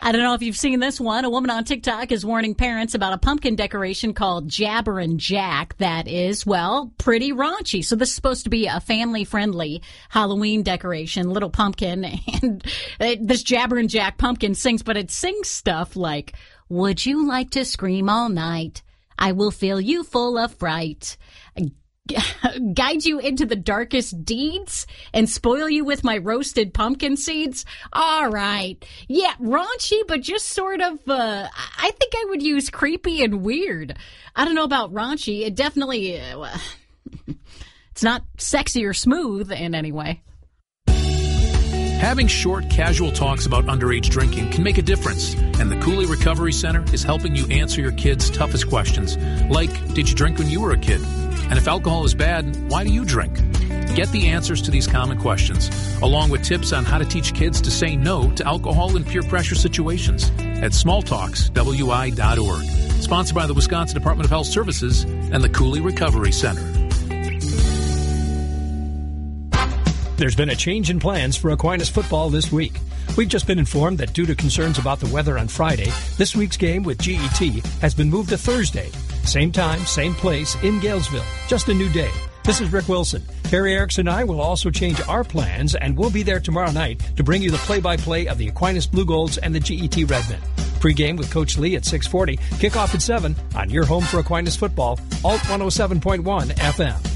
I don't know if you've seen this one. A woman on TikTok is warning parents about a pumpkin decoration called Jabberin' Jack that is, well, pretty raunchy. So this is supposed to be a family-friendly Halloween decoration, little pumpkin. And this Jabberin' Jack pumpkin sings, but it sings stuff like, would you like to scream all night? I will fill you full of fright. Guide you into the darkest deeds and spoil you with my roasted pumpkin seeds. All right. Yeah, raunchy, but just sort of, I think I would use creepy and weird. I don't know about raunchy. It definitely, it's not sexy or smooth in any way. Having short, casual talks about underage drinking can make a difference, and the Cooley Recovery Center is helping you answer your kids' toughest questions, like, did you drink when you were a kid? And if alcohol is bad, why do you drink? Get the answers to these common questions, along with tips on how to teach kids to say no to alcohol in peer pressure situations at smalltalkswi.org. Sponsored by the Wisconsin Department of Health Services and the Cooley Recovery Center. There's been a change in plans for Aquinas football this week. We've just been informed that due to concerns about the weather on Friday, this week's game with GET has been moved to Thursday. Same time, same place in Galesville. Just a new day. This is Rick Wilson. Harry Erickson and I will also change our plans, and we'll be there tomorrow night to bring you the play-by-play of the Aquinas Blue Golds and the GET Redmen. Pre-game with Coach Lee at 6:40. Kickoff at 7 on your home for Aquinas football, Alt 107.1 FM.